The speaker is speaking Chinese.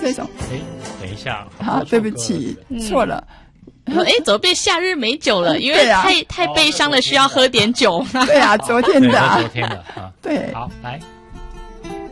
这种。 等一下， 好，对不起，错了。 怎么变夏日美酒了？因为太悲伤了，需要喝点酒。 对啊，昨天的。 昨天的啊。 对， 好，来。